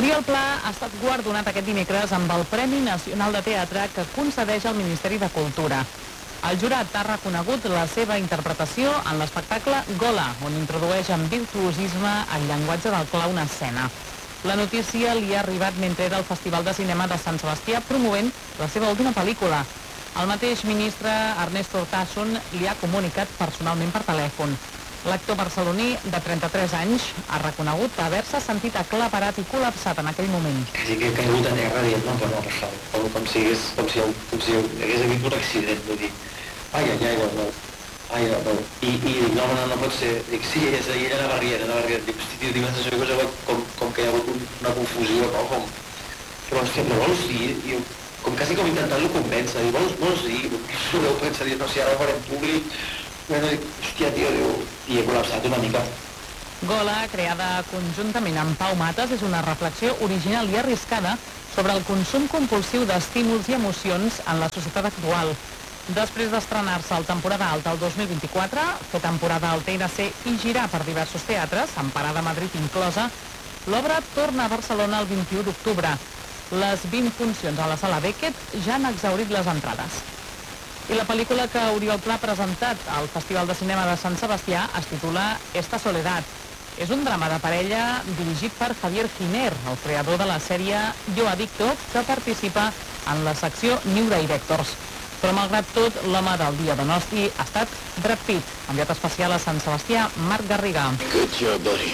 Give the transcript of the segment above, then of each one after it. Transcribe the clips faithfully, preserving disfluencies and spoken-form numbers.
Oriol Pla ha estat guardonat aquest dimecres amb el Premi Nacional de Teatre que concedeix el Ministeri de Cultura. El jurat ha reconegut la seva interpretació en l'espectacle Gola, on introdueix amb virtuosisme el llenguatge del clown a escena. La notícia li ha arribat mentre era al Festival de Cinema de Sant Sebastià promovent la seva última pel·lícula. El mateix ministre Ernesto Urtasun li ha comunicat personalment per telèfon. L'actor barceloní, de trenta-tres anys, ha reconegut haver-se sentit aclaparat i col·lapsat en aquell moment. Sí que he caigut a terra dient, no, però no ha passat, com, com, si hagués, com, si, com si hagués hagut un accident, vull dir, ai, ai, ai, no, no, ai, no, no, i, i dic, no, no, no pot ser, dic, sí, és ahir a Navarria, a Navarria, dic, hosti, tio, tinc la sensació que com, com que hi ha hagut una confusió, no, com, però, hòstia, no vols dir, i com quasi com intentant-lo convèncer, dic, vols, vols dir, no deu pensar, no, si ara ho farem públic, bueno, dic, hòstia, tio, diu, i he col·lapsat una mica. Gola, creada conjuntament amb Pau Mates, és una reflexió original i arriscada sobre el consum compulsiu d'estímuls i emocions en la societat actual. Després d'estrenar-se al temporada alta el dos mil vint-i-quatre, fer temporada al T N C i girar per diversos teatres, amb parada a Madrid inclosa, l'obra torna a Barcelona el vint-i-u d'octubre. Les vint funcions a la sala Beckett ja han exhaurit les entrades. I la pel·lícula que Oriol Pla ha presentat al Festival de Cinema de Sant Sebastià es titula Esta Soledad. És un drama de parella dirigit per Javier Giner, el creador de la sèrie Yo Adicto, que participa en la secció New Directors. Però malgrat tot, l'home del dia de Nosti ha estat Brad Pitt, enviat especial a Sant Sebastià, Marc Garriga. Good job, buddy.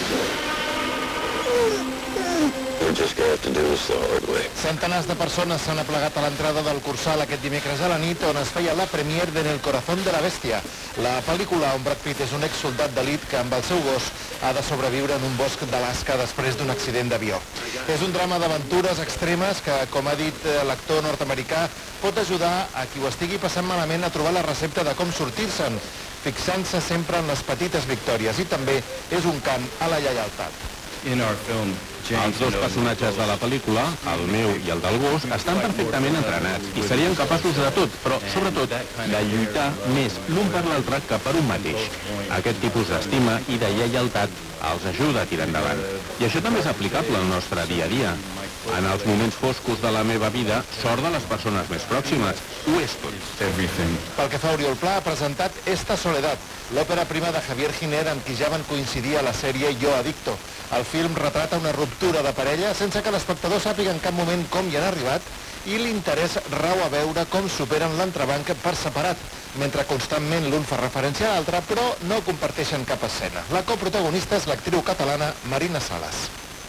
Centenars de persones s'han aplegat a l'entrada del Cursal aquest dimecres a la nit, on es feia la premiere de En el corazón de la bestia, la pel·lícula on Brad Pitt és un exsoldat d'elit que amb el seu gos ha de sobreviure en un bosc d'Alaska després d'un accident d'avió. És un drama d'aventures extremes que, com ha dit l'actor nord-americà, pot ajudar a qui ho estigui passant malament a trobar la recepta de com sortir-se'n, fixant-se sempre en les petites victòries, i també és un cant a la lleialtat. Els dos personatges de la pel·lícula, el meu i el del gos, estan perfectament entrenats i serien capaços de tot, però sobretot de lluitar més l'un per l'altre que per un mateix. Aquest tipus d'estima i de lleialtat els ajuda a tirar endavant. I això també és aplicable al nostre dia a dia. En els moments foscos de la meva vida, sort de les persones més pròximes. Ho és tot. Pel que fa, Oriol Pla ha presentat Esta Soledad, l'òpera prima de Javier Giner amb qui ja van coincidir a la sèrie Yo Adicto. El film retrata una ruptura de parella sense que l'espectador sàpiga en cap moment com hi han arribat, i l'interès rau a veure com superen l'entrebanc per separat, mentre constantment l'un fa referència a l'altre, però no comparteixen cap escena. La coprotagonista és l'actriu catalana Marina Sales.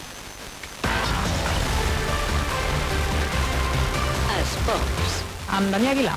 Esports. Amb Damià Aguilar.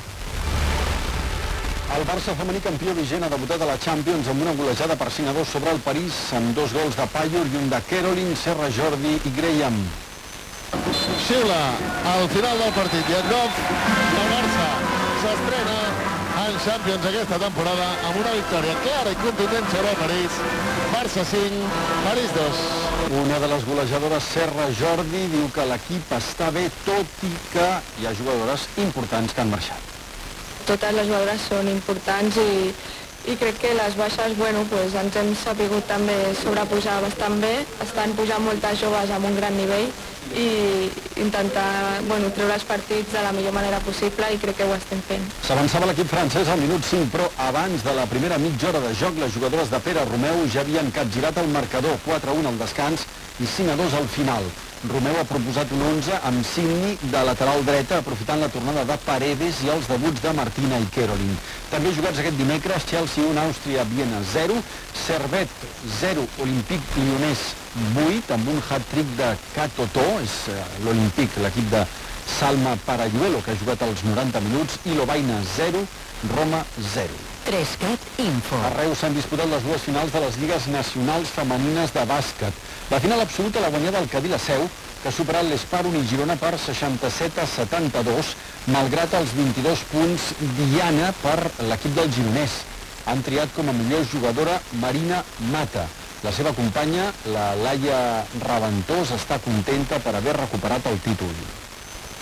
El Barça femení campió vigent ha debutat a la Champions amb una golejada per cinc a dos sobre el París, amb dos gols de Payur i un de Caroline, Serra Jordi i Graham. Xiula al final del partit i en cop el Barça s'estrena en Champions aquesta temporada amb una victòria clara i contundent sobre el París. Barça cinc, París dos. Una de les golejadores, Serra Jordi, diu que l'equip està bé, tot i que hi ha jugadores importants que han marxat. Totes les jugadores són importants i, i crec que les baixes, bueno, pues ens hem sabut també sobreposar bastant bé. Estan pujant moltes joves amb un gran nivell i intentar, bueno, treure els partits de la millor manera possible, i crec que ho estem fent. S'avançava l'equip francès al minut cinc, però abans de la primera mitja hora de joc, les jugadores de Pere Romeu ja havien capgirat el marcador, quatre a un al descans i cinc a dos al final. Romeu ha proposat un onze amb Sidney de lateral dreta, aprofitant la tornada de Paredes i els debuts de Martina i Caroline. També jugats aquest dimecres, Chelsea un, Àustria, Viena zero, Servet zero, Olympique Lyonnès vuit, amb un hat-trick de Katoto, és l'Olympique, l'equip de Salma Parayuelo, que ha jugat als noranta minuts, i Lovaina zero, Roma zero. Trescat Info. A Reus s'han disputat les dues finals de les lligues nacionals femenines de bàsquet. La final absoluta l'ha guanyada el Cadí la Seu, que ha superat l'Esparon i Girona per seixanta-set a setanta-dos, malgrat els vint-i-dos punts Diana per l'equip del gironès. Han triat com a millor jugadora Marina Mata. La seva companya, la Laia Raventós, està contenta per haver recuperat el títol.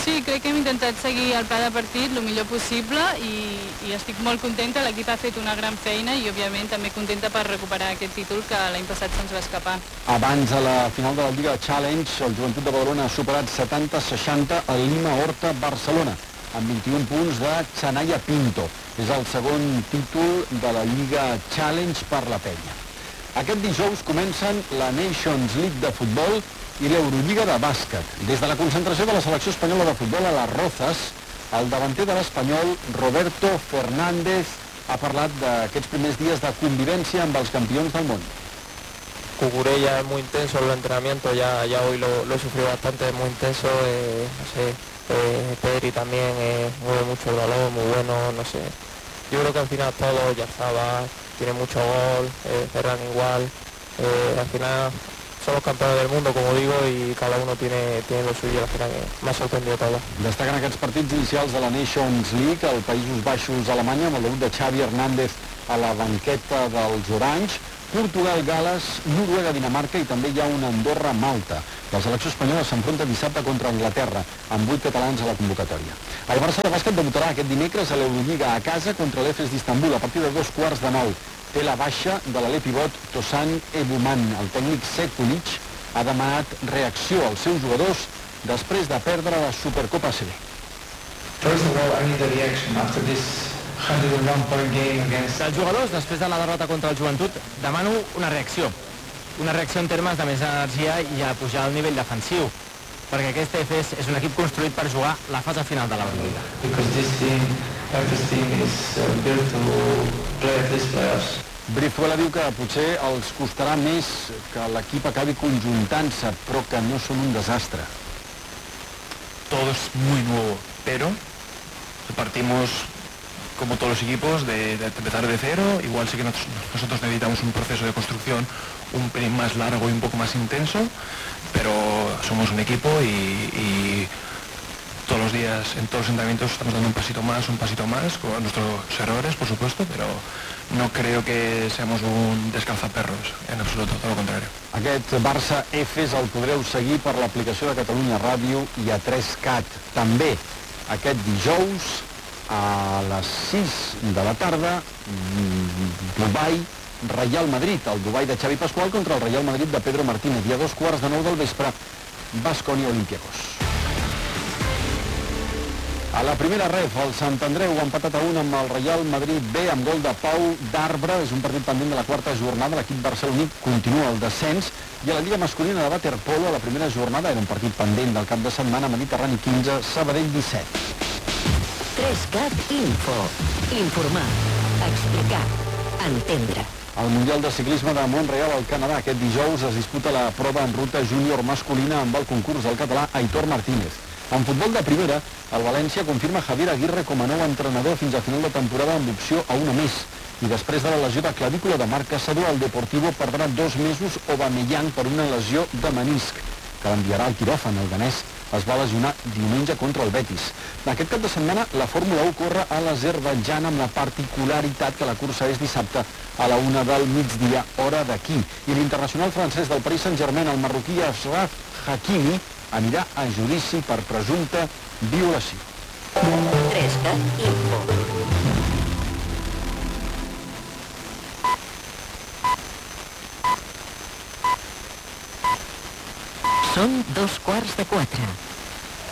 Sí, crec que hem intentat seguir el pla de partit el millor possible i, i estic molt contenta, l'equip ha fet una gran feina i òbviament també contenta per recuperar aquest títol que l'any passat se'ns va escapar. Abans a la final de la Lliga Challenge, el Joventut de Badalona ha superat setanta a seixanta al Lima Horta Barcelona, amb vint-i-un punts de Chanaya Pinto. És el segon títol de la Lliga Challenge per la penya. Aquest dijous comencen la Nations League de futbol i l'Eurolliga de bàsquet. Des de la concentració de la selecció espanyola de futbol a les Rozas, el davanter de l'Espanyol, Roberto Fernández, ha parlat d'aquests primers dies de convivència amb els campions del món. Cucuré ya es muy intenso el entrenamiento, ya, ya hoy lo, lo he sufrido bastante, es muy intenso, eh, no sé, eh, Pedri también eh, mueve mucho el balón, muy bueno, no sé. Yo creo que al final todo, ya estaba, tiene mucho gol, eh, Ferran igual, eh, al final son los campeones del mundo, como digo, y cada uno tiene, tiene lo suyo, al final me ha sorprendido todo. Destaquen aquests partits inicials de la Nations League, al Països Baixos, Alemanya, amb el debut de Xavi Hernández a la banqueta dels Orange, Portugal, Gales, Noruega, Dinamarca i també hi ha una Andorra, Malta. La selecció espanyola s'enfronta dissabte contra Anglaterra, amb vuit catalans a la convocatòria. El Barça de bàsquet debutarà aquest dimecres a l'Eurolliga a casa contra l'Efes d'Istanbul a partir de dos quarts de nou. Té la baixa de l'alè pivot Tosan Ebuman. El tècnic Sekulic ha demanat reacció als seus jugadors després de perdre la Supercopa A C B. First of all, I need a reaction after this one oh one point game against... Els jugadors, després de la derrota contra el Joventut, demano una reacció. Una reacció en termes de més energia i a pujar al nivell defensiu, perquè aquest Efes és un equip construït per jugar la fase final de l'Eurolliga. Because this team, Efes team is uh, built to play at these playoffs. Brizuela diu que potser els costarà més que l'equip acabi conjuntant-se, però que no són un desastre. Todo es muy nuevo, pero partimos como todos los equipos de, de empezar de cero. Igual sí que nosotros, nosotros necesitamos un proceso de construcción un pelín más largo y un poco más intenso, pero somos un equipo y, y todos los días, en todos los entrenamientos estamos dando un pasito más, un pasito más, con nuestros errores, por supuesto, pero no creo que seamos un descalzaperros, en absoluto, todo lo contrario. Aquest Barça-Efes el podreu seguir per l'aplicació de Catalunya Ràdio i a tres cat. També aquest dijous a les sis de la tarda, Dubai, Real Madrid, el Dubai de Xavi Pascual contra el Real Madrid de Pedro Martínez. I a dos quarts de nou del vespre, Baskonia Olympiacos. A la primera ref, el Sant Andreu ha empatat a un amb el Real Madrid B amb gol de Pau d'Arbre. És un partit pendent de la quarta jornada. L'equip barceloní continua el descens. I a la Lliga Masculina de Waterpolo, a la primera jornada, era un partit pendent del cap de setmana, Mediterrani quinze, Sabadell disset. tres cat Info. Informar, explicar, entendre. El Mundial de Ciclisme de Montreal al Canadà. Aquest dijous es disputa la prova en ruta júnior masculina amb el concurs del català Aitor Martínez. En futbol de primera, el València confirma Javier Aguirre com a nou entrenador fins a final de temporada amb opció a una més. I després de la lesió de clavícula de Marc Caçador, el Deportivo perdrà dos mesos Aubameyang per una lesió de menisc, que l'enviarà al quiròfan. El danès es va lesionar diumenge contra el Betis. Aquest cap de setmana, la Fórmula u corre a l'Azerbaidjan amb la particularitat que la cursa és dissabte a la una del migdia, hora d'aquí. I l'internacional francès del Paris Saint-Germain, el marroquí Achraf Hakimi, anirà a judici per presumpta violació. tres cat Info. Són dos quarts de quatre.